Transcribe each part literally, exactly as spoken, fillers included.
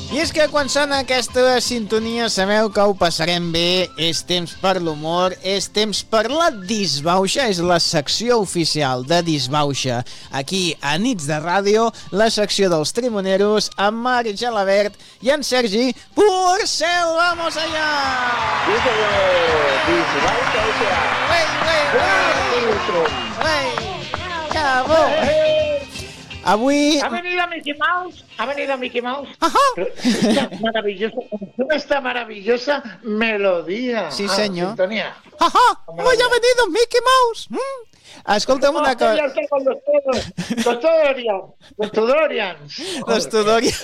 I és que quan sona aquesta sintonia sabeu que ho passarem bé, és temps per l'humor, és temps per la disbauxa, és la secció oficial de disbauxa. Aquí a Nits de Ràdio, la secció dels trimoneros, amb Marc Gelabert i en Sergi Porcel. ¡Vamos allá! Sí, señor. Disbauxa, o sea. ¡Wey, wey, wey! ¡Wey! ¡Cabo! Avui... Ha venido Mickey Mouse, ha venido Mickey Mouse. Ajá. Esta maravillosa, esta maravillosa melodía. Sí, ah, señor. Sintonía. Ajá, hoy ha venido Mickey Mouse. Mm. Escolta'm una cosa. Ya está con los todos, los Tudorians, los Tudorians. Los Tudorians.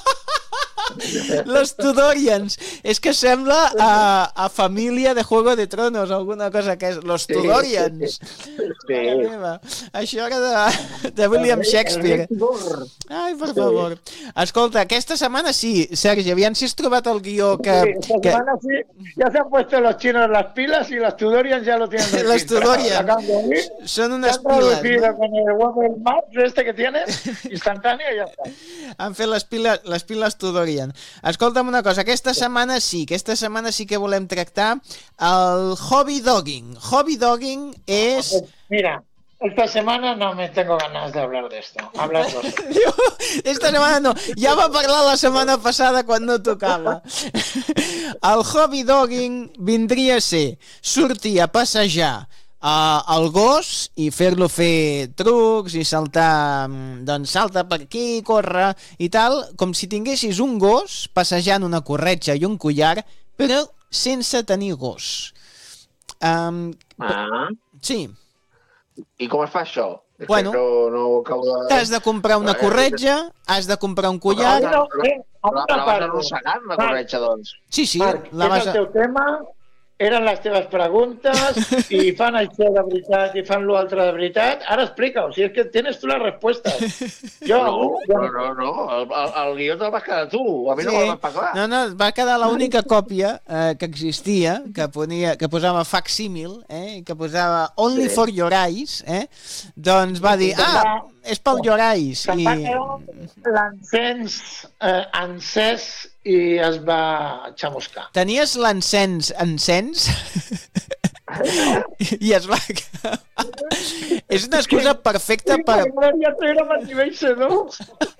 Los Tudorians. És que sembla a, a família de Juego de Tronos, alguna cosa que és Los Tudorians. Sí. Meva. Això era de, de William Shakespeare. Ai, per favor. Escolta, aquesta setmana sí, Sergi, aviam si has trobat el guió que... Sí, esta que... semana sí, ya se han puesto los chinos las pilas y los Tudorians ya lo tienen. Los Tudorians són unes piles, no? Con el Google Maps este que tienes, instantáneo y ya está. Han fet les piles, les piles Tudorian. Escolta'm una cosa, aquesta setmana sí, aquesta setmana sí que volem tractar el hobby dogging. Hobby dogging és... Mira, esta semana no me tengo ganas de hablar de esto. Hablas vos. Esta setmana no, ja va parlar la setmana passada quan no tocava. El hobby dogging vindria a ser sortir a passejar Uh, el gos i fer-lo fer trucs i saltar, doncs salta per aquí, corre i tal, com si tinguessis un gos passejant una corretja i un collar, però sense tenir gos. Um, ah. Sí. I com es fa això? Bueno, no, no acabo de... t'has de comprar una corretja, has de comprar un collar... Però, però, però, la vas arrossegant, la corretja, doncs. Sí, sí. Marc, la vas... és el teu tema... Eren les teves preguntes i fan això de veritat i fan l'altre de veritat. Ara explica-ho, si és que tienes tu les respostes. Jo, no, jo... no, no, no. El, el, el guió te'l vas quedar tu. A mi sí. No me'l vas pagar. No, no, va quedar l'única còpia eh, que existia, que, ponia, que posava facsímil, eh, que posava only sí. for your eyes, eh? Doncs va dir, ah, és pel your eyes. I... L'encens eh, encès i es va xamuscar. Tenies l'encens encens i es va... És una excusa perfecta per... Ja t'era per nivell C dos.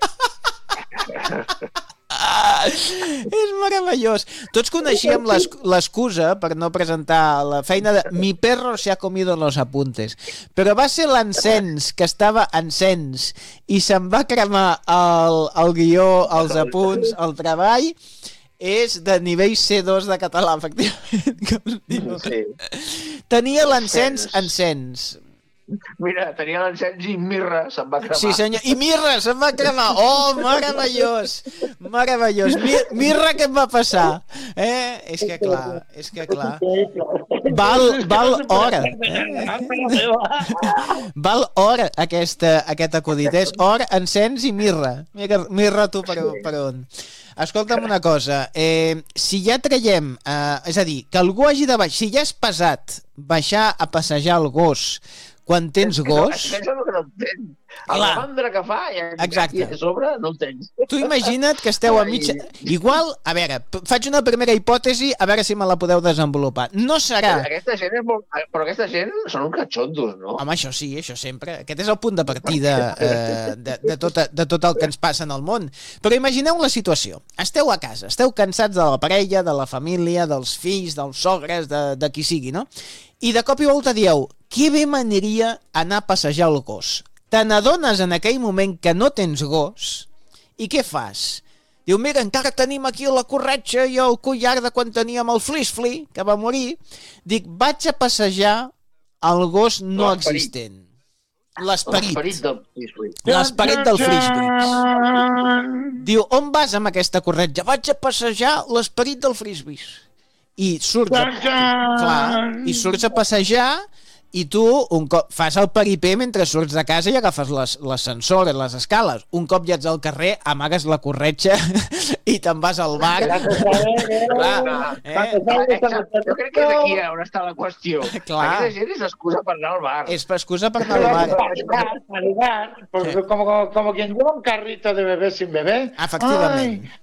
Ah, és meravellós. Tots coneixíem l'excusa per no presentar la feina de mi perro se ha comido los apuntes, però va ser l'encens que estava encens i se'n va cremar el, el guió, els apunts, el treball. És de nivell C dos de català, efectivament. Sí. Tenia l'encens encens. Mira, tenia l'encens i mirra se'n va cremar. Sí, senyor. I mirra se'n va cremar. Oh, meravellós. Meravellós. Mir mirra què em va passar? Eh? És que clar, és que clar. Val, val hora. Eh? Val hora aquesta, aquest acudit. És or, encens i mirra. Mirra, mirra tu per, per on. Escolta'm una cosa, eh, si ja traiem, eh, és a dir, que algú hagi de baixar, si ja és pesat baixar a passejar el gos quan tens gos... És que no tens. A la mandra que fa i a sobre no el tens. Tu imagina't que esteu a mitja... Igual, a veure, faig una primera hipòtesi, a veure si me la podeu desenvolupar. No serà... Aquesta gent és molt... Però aquesta gent són uns catxondos, no? Home, això sí, això sempre. Aquest és el punt de partida eh, de, de, tot, de tot el que ens passa en el món. Però imagineu la situació. Esteu a casa, esteu cansats de la parella, de la família, dels fills, dels sogres, de, de qui sigui, no? I de cop i volta dieu, que bé m'aniria anar a passejar el gos. Te n'adones en aquell moment que no tens gos i què fas? Diu, mira, encara tenim aquí la corretja i el collar de quan teníem el Flisfli, que va morir. Dic, vaig a passejar el gos no existent. L'esperit. L'esperit del Flisfli. L'esperit del Frisbee. Diu, on vas amb aquesta corretja? Vaig a passejar l'esperit del Frisbee. I surts a... Clar, i surts a passejar... I tu un cop fas el peripé mentre surts de casa i agafes l'ascensor, les escales. Un cop ja ets al carrer, amagues la corretja i te'n vas al bar. Clar, eh? Jo crec que és aquí on està la qüestió. Clar. Aquesta gent és excusa per anar al bar. És excusa per anar al bar. Para el bar, como, como quien lleva un carrito de bebé sin bebé. Efectivament. Ay,